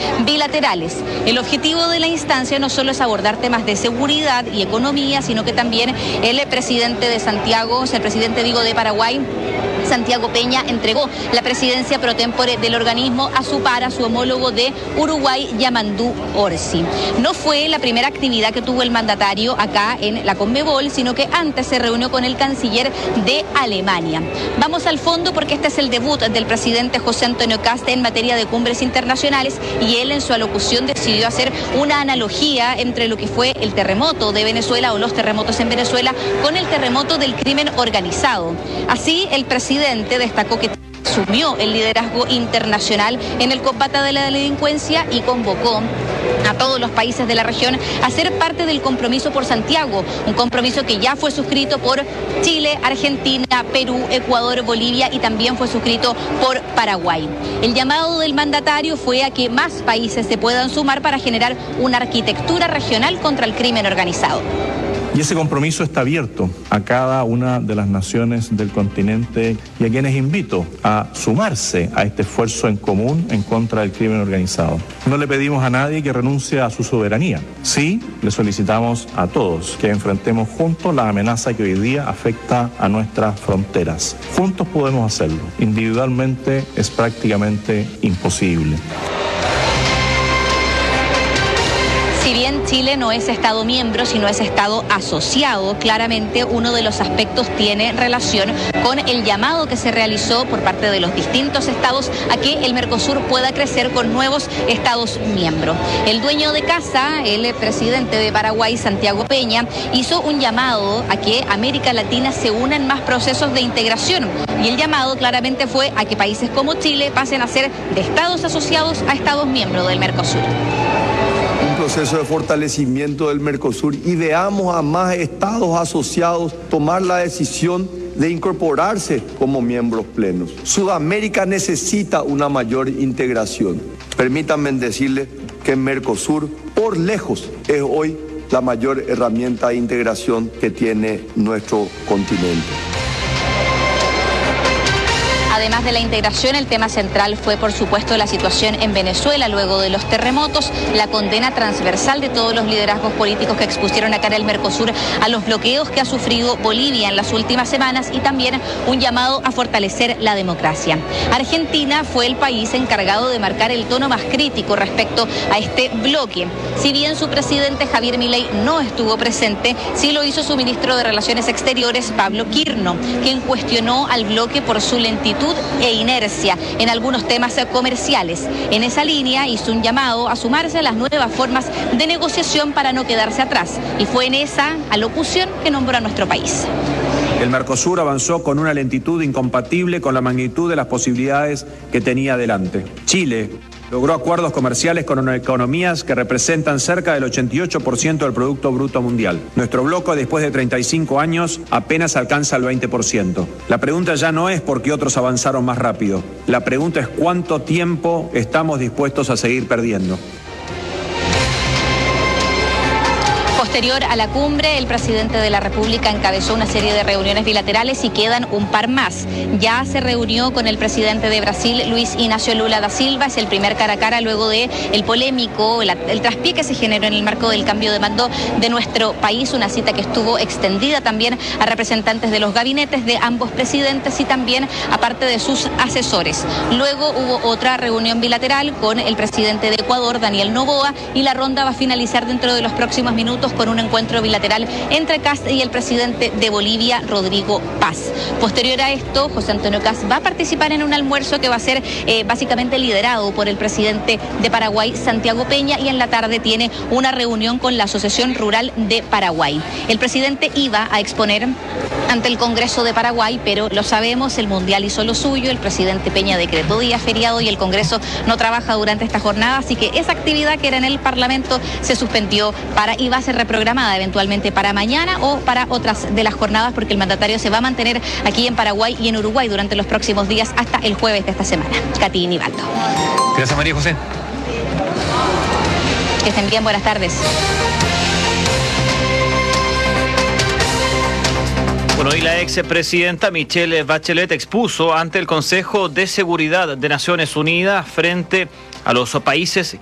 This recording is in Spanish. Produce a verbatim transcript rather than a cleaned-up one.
bilaterales. El objetivo de la instancia no solo es abordar temas de seguridad y economía, sino que también el presidente de Santiago, el presidente digo de Paraguay, Santiago Peña, entregó la presidencia pro tempore del organismo a su par, a su homólogo de Uruguay, Yamandú Orsi. No fue la primera actividad que tuvo el mandatario acá en la Conmebol, sino que antes se reunió con el canciller de Alemania. Vamos al fondo porque este es el debut del presidente José Antonio Kast en materia de cumbres internacionales, y él en su alocución decidió hacer una analogía entre lo que fue el terremoto de Venezuela o los terremotos en Venezuela con el terremoto del crimen organizado. Así, el presidente destacó que asumió el liderazgo internacional en el combate de la delincuencia y convocó a todos los países de la región a ser parte del compromiso por Santiago, un compromiso que ya fue suscrito por Chile, Argentina, Perú, Ecuador, Bolivia y también fue suscrito por Paraguay. El llamado del mandatario fue a que más países se puedan sumar para generar una arquitectura regional contra el crimen organizado. Y ese compromiso está abierto a cada una de las naciones del continente y a quienes invito a sumarse a este esfuerzo en común en contra del crimen organizado. No le pedimos a nadie que renuncie a su soberanía. Sí, le solicitamos a todos que enfrentemos juntos la amenaza que hoy día afecta a nuestras fronteras. Juntos podemos hacerlo. Individualmente es prácticamente imposible. Si bien Chile no es Estado miembro, sino es Estado asociado, claramente uno de los aspectos tiene relación con el llamado que se realizó por parte de los distintos estados a que el Mercosur pueda crecer con nuevos Estados miembros. El dueño de casa, el presidente de Paraguay, Santiago Peña, hizo un llamado a que América Latina se una en más procesos de integración. Y el llamado claramente fue a que países como Chile pasen a ser de estados asociados a estados miembros del Mercosur. Proceso de fortalecimiento del Mercosur y veamos a más estados asociados tomar la decisión de incorporarse como miembros plenos. Sudamérica necesita una mayor integración. Permítanme decirles que Mercosur, por lejos, es hoy la mayor herramienta de integración que tiene nuestro continente. Además de la integración, el tema central fue, por supuesto, la situación en Venezuela luego de los terremotos, la condena transversal de todos los liderazgos políticos que expusieron acá en el Mercosur a los bloqueos que ha sufrido Bolivia en las últimas semanas y también un llamado a fortalecer la democracia. Argentina fue el país encargado de marcar el tono más crítico respecto a este bloque. Si bien su presidente Javier Milei no estuvo presente, sí lo hizo su ministro de Relaciones Exteriores, Pablo Quirno, quien cuestionó al bloque por su lentitud e inercia en algunos temas comerciales. En esa línea hizo un llamado a sumarse a las nuevas formas de negociación para no quedarse atrás, y fue en esa alocución que nombró a nuestro país. El Mercosur avanzó con una lentitud incompatible con la magnitud de las posibilidades que tenía delante. Chile logró acuerdos comerciales con economías que representan cerca del ochenta y ocho por ciento del Producto Bruto Mundial. Nuestro bloque, después de treinta y cinco años, apenas alcanza el veinte por ciento. La pregunta ya no es por qué otros avanzaron más rápido. La pregunta es cuánto tiempo estamos dispuestos a seguir perdiendo. Posterior a la cumbre, el presidente de la República encabezó una serie de reuniones bilaterales y quedan un par más. Ya se reunió con el presidente de Brasil, Luis Ignacio Lula da Silva, es el primer cara a cara luego de el polémico, el, el traspié que se generó en el marco del cambio de mando de nuestro país, una cita que estuvo extendida también a representantes de los gabinetes de ambos presidentes y también a parte de sus asesores. Luego hubo otra reunión bilateral con el presidente de Ecuador, Daniel Noboa, y la ronda va a finalizar dentro de los próximos minutos con un encuentro bilateral entre Kast y el presidente de Bolivia, Rodrigo Paz. Posterior a esto, José Antonio Kast va a participar en un almuerzo que va a ser eh, básicamente liderado por el presidente de Paraguay, Santiago Peña, y en la tarde tiene una reunión con la Asociación Rural de Paraguay. El presidente iba a exponer ante el Congreso de Paraguay, pero lo sabemos, el Mundial hizo lo suyo, el presidente Peña decretó día feriado y el Congreso no trabaja durante esta jornada, así que esa actividad que era en el Parlamento se suspendió para y va a ser reprogramada eventualmente para mañana o para otras de las jornadas, porque el mandatario se va a mantener aquí en Paraguay y en Uruguay durante los próximos días hasta el jueves de esta semana. Katy Nivaldo. Gracias, María José. Que estén bien, buenas tardes. Bueno, y la expresidenta Michelle Bachelet expuso ante el Consejo de Seguridad de Naciones Unidas frente a los países